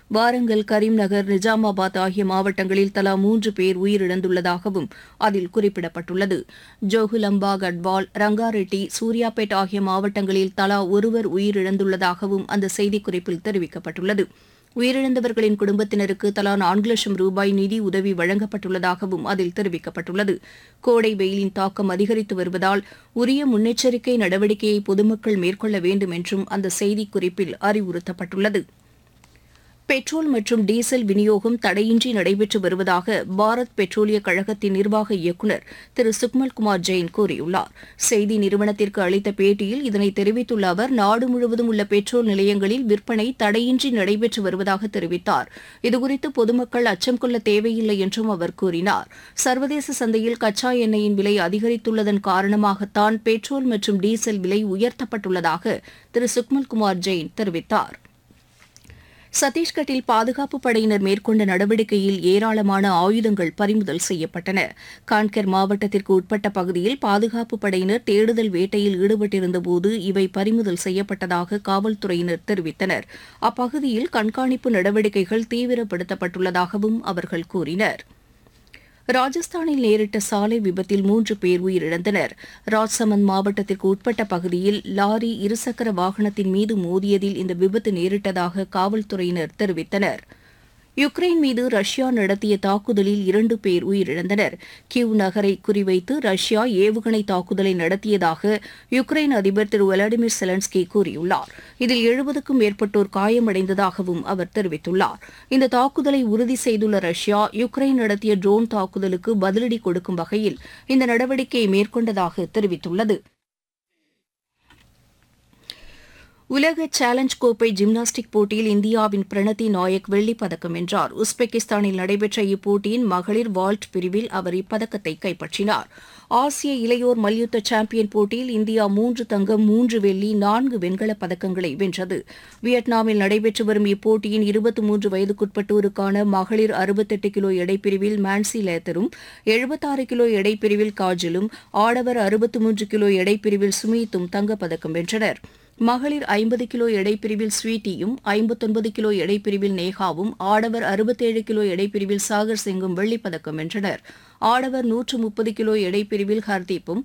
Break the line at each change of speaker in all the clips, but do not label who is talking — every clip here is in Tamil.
வாரங்கல், கரீம்நகர், நிஜாமாபாத் ஆகிய மாவட்டங்களில் தலா 3 பேர் உயிரிழந்துள்ளதாகவும் அதில் குறிப்பிடப்பட்டுள்ளது. ஜோகுலம்பா, கட்வால், ரங்காரெட்டி, சூர்யாபேட் ஆகிய மாவட்டங்களில் தலா ஒருவர் உயிரிழந்துள்ளதாகவும் அந்த செய்திக்குறிப்பில் தெரிவிக்கப்பட்டுள்ளது. உயிரிழந்தவர்களின் குடும்பத்தினருக்கு தலா 4 லட்சம் ரூபாய் நிதி உதவி வழங்கப்பட்டுள்ளதாகவும் அதில் தெரிவிக்கப்பட்டுள்ளது. கோடை வெயிலின் தாக்கம் அதிகரித்து வருவதால் உரிய முன்னெச்சரிக்கை நடவடிக்கையை பொதுமக்கள் மேற்கொள்ள வேண்டும் என்றும் அந்த செய்திக்குறிப்பில் அறிவுறுத்தப்பட்டுள்ளது. பெட்ரோல் மற்றும் டீசல் விநியோகம் தடையின்றி நடைபெற்று வருவதாக பாரத் பெட்ரோலிய கழகத்தின் நிர்வாக இயக்குநர் திரு சுக்மல்குமார் ஜெயின் கூறியுள்ளார். செய்தி நிறுவனத்திற்கு அளித்த பேட்டியில் இதனை தெரிவித்துள்ள அவர், நாடு முழுவதும் உள்ள பெட்ரோல் நிலையங்களில் விற்பனை தடையின்றி நடைபெற்று வருவதாக தெரிவித்தார். இதுகுறித்து பொதுமக்கள் அச்சம் கொள்ள தேவையில்லை என்றும் அவர் கூறினார். சர்வதேச சந்தையில் கச்சா எண்ணெயின் விலை அதிகரித்துள்ளதன் காரணமாகத்தான் பெட்ரோல் மற்றும் டீசல் விலை உயர்த்தப்பட்டுள்ளதாக திரு சுக்மல்குமார் ஜெயின் தெரிவித்தார். சத்தீஸ்கட்டில் பாதுகாப்புப் படையினர் மேற்கொண்ட நடவடிக்கையில் ஏராளமான ஆயுதங்கள் பறிமுதல் செய்யப்பட்டன. கான்கர் மாவட்டத்திற்கு உட்பட்ட பகுதியில் பாதுகாப்புப் படையினர் தேடுதல் வேட்டையில் ஈடுபட்டிருந்தபோது இவை பறிமுதல் செய்யப்பட்டதாக காவல்துறையினர் தெரிவித்தனர். அப்பகுதியில் கண்காணிப்பு நடவடிக்கைகள் தீவிரப்படுத்தப்பட்டுள்ளதாகவும் அவர்கள் கூறினர். ராஜஸ்தானில் நேரிட்ட சாலை விபத்தில் 3 பேர் உயிரிழந்தனர். ராஜ்சமந்த் மாவட்டத்திற்கு உட்பட்ட பகுதியில் லாரி இருசக்கர வாகனத்தின் மீது மோதியதில் இந்த விபத்து நேரிட்டதாக காவல்துறையினர் தெரிவித்தனர். யுக்ரைன் மீது ரஷ்யா நடத்திய தாக்குதலில் 2 பேர் உயிரிழந்தனர். கிவ் நகரை குறிவைத்து ரஷ்யா ஏவுகணை தாக்குதலை நடத்தியதாக யுக்ரைன் அதிபர் திரு விளாடிமிர் செலன்ஸ்கி கூறியுள்ளார். இதில் 70க்கும் மேற்பட்டோர் காயமடைந்ததாகவும் அவர் தெரிவித்துள்ளார். இந்த தாக்குதலை உறுதி செய்துள்ள ரஷ்யா, யுக்ரைன் நடத்திய ட்ரோன் தாக்குதலுக்கு பதிலடி கொடுக்கும் வகையில் இந்த நடவடிக்கையை மேற்கொண்டதாக தெரிவித்துள்ளது. உலக சேலஞ்ச் கோப்பை ஜிம்னாஸ்டிக் போட்டியில் இந்தியாவின் பிரணதி நாயக் வெள்ளிப் பதக்கம் வென்றார். உஸ்பெகிஸ்தானில் நடைபெற்ற இப்போட்டியின் மகளிர் வால்ட் பிரிவில் அவர் இப்பதக்கத்தை கைப்பற்றினார். ஆசிய இளையோர் மல்யுத்த சாம்பியன் போட்டியில் இந்தியா 3 தங்கம், 3 வெள்ளி, 4 வெண்கலப் பதக்கங்களை வென்றது. வியட்நாமில் நடைபெற்று வரும் இப்போட்டியின் 23 வயதுக்குட்பட்டோருக்கான மகளிர் 68 கிலோ எடைப்பிரிவில் மான்சி லேத்தரும், 76 கிலோ எடைப்பிரிவில் காஜலும், ஆடவர் 63 கிலோ எடைப்பிரிவில் சுமீத்தும் தங்கப்பதக்கம் வென்றனர். மகளிர் 50 கிலோ எடைப்பிரிவில் ஸ்வீட்டியும், 59 கிலோ எடைப்பிரிவில் நேகாவும், ஆடவர் 67 கிலோ எடைப்பிரிவில் சாகர் சிங்கும் வெள்ளிப்பதக்கம் வென்றனர். ஆடவர் 130 கிலோ எடைப்பிரிவில் ஹர்தீப்பும்,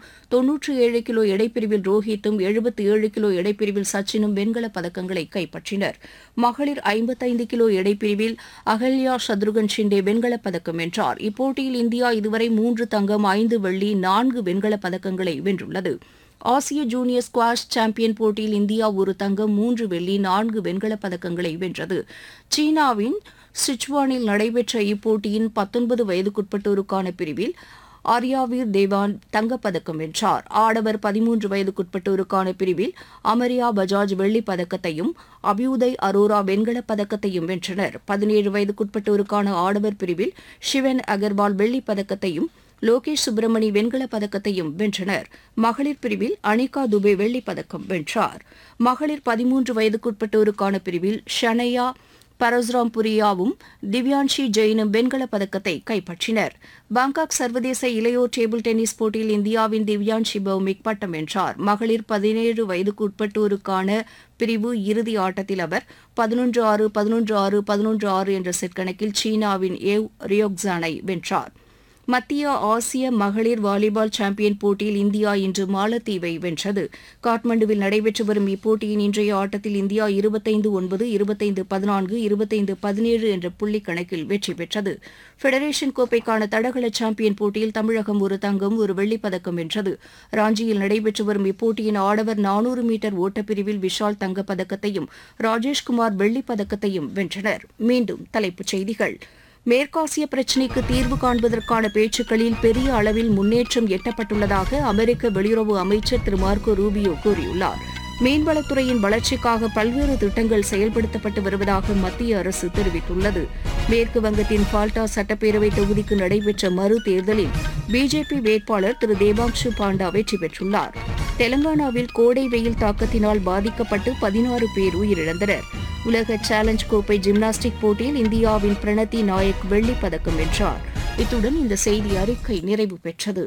97 கிலோ எடைப்பிரிவில் ரோஹித்தும், 77 கிலோ எடைப்பிரிவில் சச்சினும் வெண்கலப் பதக்கங்களை கைப்பற்றினர். மகளிர் 55 கிலோ எடைப்பிரிவில் அகல்யா சத்ருகன் ஷிண்டே வெண்கலப் பதக்கம் வென்றார். இப்போட்டியில் இந்தியா இதுவரை 3 தங்கம், 5 வெள்ளி, 4 வெண்கலப் பதக்கங்களை வென்றுள்ளது. ஆசிய ஜூனியர் ஸ்குவாஷ் சாம்பியன் போட்டியில் இந்தியா 1 தங்கம், 3 வெள்ளி, 4 வெண்கலப் பதக்கங்களை வென்றது. சீனாவின் சிச்சுவானில் நடைபெற்ற இப்போட்டியின் 19 வயதுக்குட்பட்டோருக்கான பிரிவில் ஆர்யாவீர் தேவான் தங்கப்பதக்கம் வென்றார். ஆடவர் 13 வயதுக்குட்பட்டோருக்கான பிரிவில் அமரியா பஜாஜ் வெள்ளிப் பதக்கத்தையும், அபியுதய் அரோரா வெண்கலப் பதக்கத்தையும் வென்றனர். 17 வயதுக்குட்பட்டோருக்கான ஆடவர் பிரிவில் ஷிவன் அகர்வால் வெள்ளிப் பதக்கத்தையும், லோகேஷ் சுப்பிரமணி வெண்கலப் பதக்கத்தையும் வென்றனர். மகளிர் பிரிவில் அனிகா துபே வெள்ளிப் பதக்கம் வென்றார். மகளிர் 13 வயதுக்குட்பட்டோருக்கான பிரிவில் ஷனையா பரசுராம்புரியாவும் திவ்யான்ஷி ஜெயினும் வெண்கலப் பதக்கத்தை கைப்பற்றினர். பாங்காக் சர்வதேச இளையோர் டேபிள் டென்னிஸ் போட்டியில் இந்தியாவின் திவ்யான்ஷி பௌமிக் பட்டம் வென்றார். மகளிர் 17 வயதுக்குட்பட்டோருக்கான பிரிவு இறுதி ஆட்டத்தில் அவர் 11-6, 11-6, 11-6 என்ற செட் கணக்கில் சீனாவின் ஏவ் ரியோக்ஸானை வென்றார். மத்திய ஆசிய மகளிர் வாலிபால் சாம்பியன் போட்டியில் இந்தியா இன்று மாலத்தீவை வென்றது. காட்மண்டுவில் நடைபெற்று வரும் இப்போட்டியின் இன்றைய ஆட்டத்தில் இந்தியா 25-9, 25-14, 25-17 என்ற புள்ளி கணக்கில் வெற்றி பெற்றது. ஃபெடரேஷன் கோப்பைக்கான தடகள சாம்பியன் போட்டியில் தமிழகம் 1 தங்கம், 1 வெள்ளிப் பதக்கம் வென்றது. ராஞ்சியில் நடைபெற்று வரும் இப்போட்டியின் ஆடவர் 400 மீட்டர் ஓட்டப்பிரிவில் விஷால் தங்கப்பதக்கத்தையும், ராஜேஷ்குமார் வெள்ளிப் பதக்கத்தையும் வென்றனர். மீண்டும் தலைப்புச் செய்திகள். மேற்காசிய பிரச்சினைக்கு தீர்வு காண்பதற்கான பேச்சுக்களில் பெரிய அளவில் முன்னேற்றம் எட்டப்பட்டுள்ளதாக அமெரிக்க வெளியுறவு அமைச்சர் திரு மார்க்கோ ரூபியோ கூறியுள்ளார். மீன்வளத்துறையின் வளர்ச்சிக்காக பல்வேறு திட்டங்கள் செயல்படுத்தப்பட்டு வருவதாக மத்திய அரசு தெரிவித்துள்ளது. மேற்கு வங்கத்தின் பால்டா சட்டப்பேரவை தொகுதிக்கு நடைபெற்ற மறு தேர்தலில் பிஜேபி வேட்பாளர் திரு தேபாங்ஷு பாண்டா வெற்றி பெற்றுள்ளார். தெலங்கானாவில் கோடை வெயில் தாக்கத்தினால் பாதிக்கப்பட்டு 16 பேர் உயிரிழந்தனர். உலக சேலஞ்ச் கோப்பை ஜிம்னாஸ்டிக் போட்டியில் இந்தியாவின் பிரணதி நாயக் வெள்ளிப் பதக்கம் வென்றார். இத்துடன் இந்த செய்தி அறிக்கை நிறைவு பெற்றது.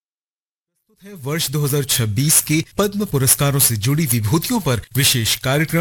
वर्ष 2026 के पद्म पुरस्कारों से जुड़ी विभूतियों पर विशेष कार्यक्रम